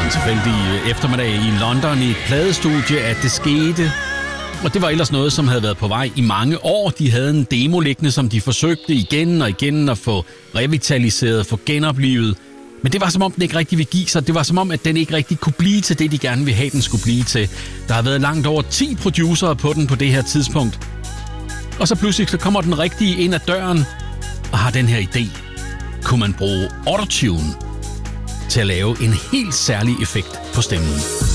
En tilfældig eftermiddag i London i et pladestudie, at det skete. Og det var ellers noget, som havde været på vej i mange år. De havde en demo liggende, som de forsøgte igen og igen at få revitaliseret, få genoplivet. Men det var som om, den ikke rigtig ville give sig. Det var som om, at den ikke rigtig kunne blive til det, de gerne ville have, den skulle blive til. Der har været langt over 10 producere på den på det her tidspunkt. Og så pludselig så kommer den rigtige ind ad døren og har den her idé. Kunne man bruge autotune til at lave en helt særlig effekt på stemmen?